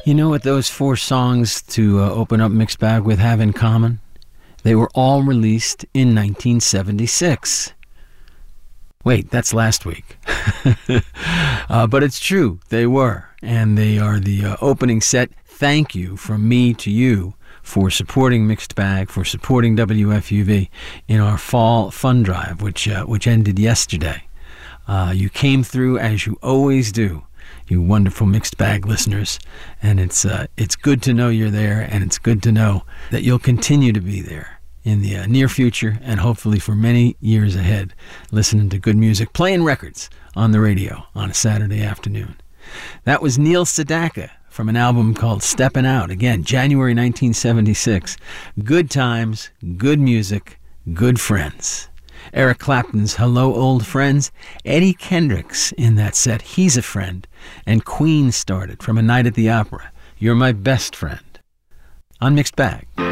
You know what those four songs to open up Mixed Bag with have in common? They were all released in 1976. Wait, that's last week. But it's true, they were. And they are the opening set. Thank you from me to you for supporting Mixed Bag, for supporting WFUV in our fall fund drive, which ended yesterday. You came through as you always do, you wonderful Mixed Bag listeners, and it's good to know you're there, and it's good to know that you'll continue to be there in the near future and hopefully for many years ahead, listening to good music, playing records on the radio on a Saturday afternoon. That was Neil Sedaka from an album called Steppin' Out. Again, January 1976. Good times, good music, good friends. Eric Clapton's Hello Old Friends. Eddie Kendricks in that set, He's a Friend. And Queen started from A Night at the Opera, You're My Best Friend. On Mixed Bag.